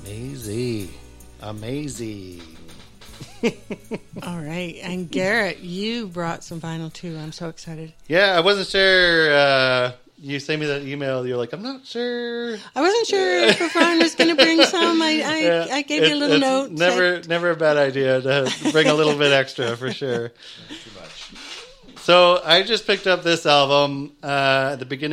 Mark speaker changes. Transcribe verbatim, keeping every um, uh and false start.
Speaker 1: Amazing. Amazing.
Speaker 2: All right. And Garrett, you brought some vinyl too. I'm so excited.
Speaker 1: Yeah, I wasn't sure. Uh, you sent me that email. You're like, I'm not sure.
Speaker 2: I wasn't sure if Ron was going to bring some. I I,
Speaker 1: Yeah,
Speaker 2: I gave
Speaker 1: it,
Speaker 2: you a little
Speaker 1: it's
Speaker 2: note.
Speaker 1: Never,
Speaker 2: said,
Speaker 1: never a bad idea to bring a little bit extra for sure.
Speaker 3: Too much.
Speaker 1: So I just picked up this album uh, at the beginning